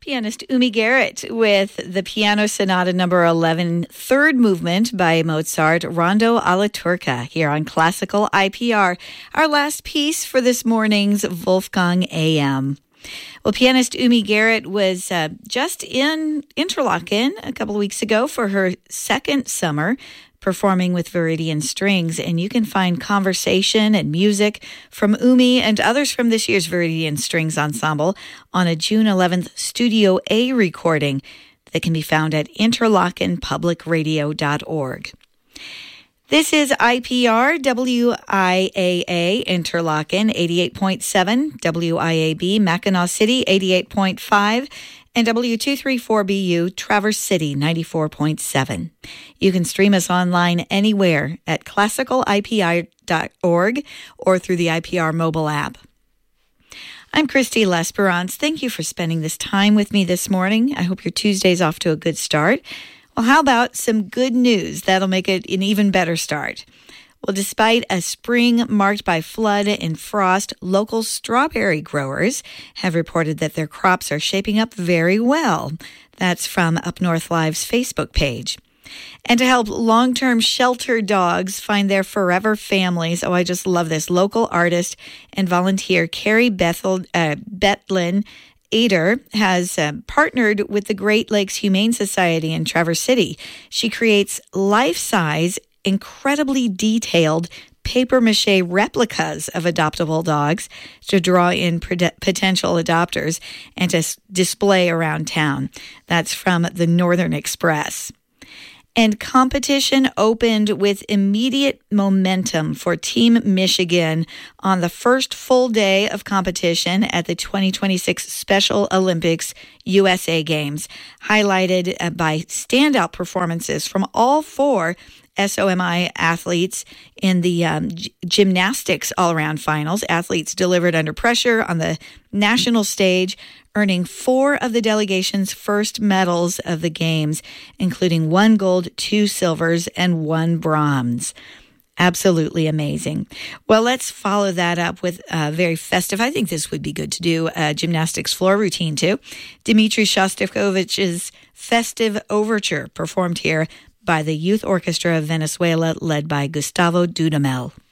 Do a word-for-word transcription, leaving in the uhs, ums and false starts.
Pianist Umi Garrett with the Piano Sonata number eleven, third movement by Mozart, Rondo alla Turca, here on Classical I P R, our last piece for this morning's Wolfgang A M. Well, pianist Umi Garrett was uh, just in Interlaken a couple of weeks ago for her second summer performing with Viridian Strings, and you can find conversation and music from Umi and others from this year's Viridian Strings Ensemble on a June eleventh Studio A recording that can be found at interlaken public radio dot org. This is I P R, W I A A, Interlaken, eighty-eight point seven, W I A B, Mackinac City, eighty-eight point five, and W two thirty-four B U, Traverse City, ninety-four point seven. You can stream us online anywhere at classical I P R dot org or through the I P R mobile app. I'm Christy L'Esperance. Thank you for spending this time with me this morning. I hope your Tuesday's off to a good start. Well, how about some good news? That'll make it an even better start. Well, despite a spring marked by flood and frost, local strawberry growers have reported that their crops are shaping up very well. That's from Up North Live's Facebook page. And to help long-term shelter dogs find their forever families, oh, I just love this, local artist and volunteer Carrie Bethel, uh, Betlin Ader has uh, partnered with the Great Lakes Humane Society in Traverse City. She creates life-size, incredibly detailed papier-mâché replicas of adoptable dogs to draw in pre- potential adopters and to s- display around town. That's from the Northern Express. And competition opened with immediate momentum for Team Michigan on the first full day of competition at the twenty twenty-six Special Olympics U S A Games, highlighted by standout performances from all four S O M I athletes in the um, g- gymnastics all-around finals. Athletes delivered under pressure on the national stage, earning four of the delegation's first medals of the games, including one gold, two silvers, and one bronze. Absolutely amazing. Well, let's follow that up with a very festive, I think this would be good to do, a gymnastics floor routine too. Dmitri Shostakovich's Festive Overture, performed here by the Youth Orchestra of Venezuela, led by Gustavo Dudamel.